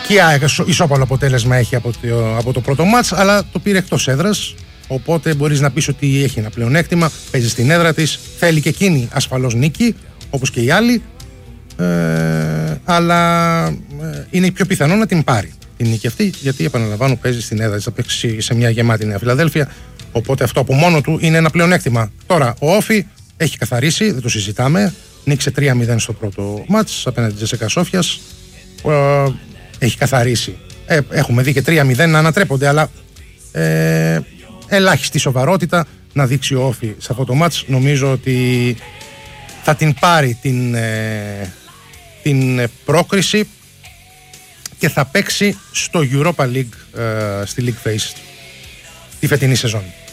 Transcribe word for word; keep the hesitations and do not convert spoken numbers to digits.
Και ισόπαλο αποτέλεσμα έχει από το, από το πρώτο μάτς, αλλά το πήρε εκτός έδρας. Οπότε μπορείς να πεις ότι έχει ένα πλεονέκτημα. Παίζει στην έδρα της. Θέλει και εκείνη ασφαλώς νίκη, όπως και οι άλλοι. Ε, αλλά ε, είναι πιο πιθανό να την πάρει την νίκη αυτή, γιατί επαναλαμβάνω παίζει στην έδρα της. Θα παίξει σε μια γεμάτη Νέα Φιλαδέλφια. Οπότε αυτό από μόνο του είναι ένα πλεονέκτημα. Τώρα ο Όφι έχει καθαρίσει, δεν το συζητάμε. Νίκησε τρία μηδέν στο πρώτο μάτς απέναντι της Τζέσικα Σόφιας. Ε, έχει καθαρίσει. Ε, έχουμε δει και τρία μηδέν να ανατρέπονται, αλλά ε, ελάχιστη σοβαρότητα να δείξει ο Όφι σε αυτό το μάτς. Νομίζω ότι θα την πάρει την, ε, την πρόκριση και θα παίξει στο Europa League, ε, στη League Phase τη φετινή σεζόν.